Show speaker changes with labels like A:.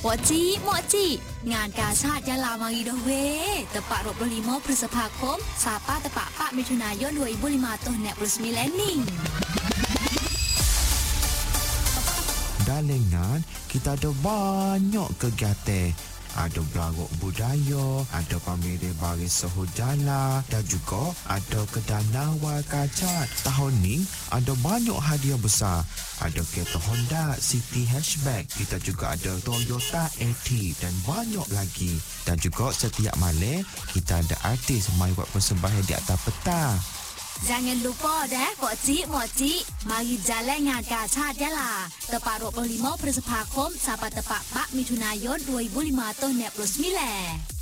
A: Moci, ngànกาชาติยะลามาอีโดเวตะปะ25 พฤษภาคมสาปาตะปะปะมิถุนายน2005 tahun 29 ni.
B: Dalam kita ada banyak kegiatan. Ada beragak budaya, ada pameran baris saudara dan juga ada kedana wal kacat. Tahun ni ada banyak hadiah besar. Ada kereta Honda City Hatchback. Kita juga ada Toyota Active dan banyak lagi. Dan juga setiap malam kita ada artis mai buat persembahan di atas peta.
A: Jangan lupa dah Moci, mari jalan ngànกาชาติยะลาตะปะ25 พฤษภาคมสาปาตะปะปะมิถุนายน2005 tahun 29.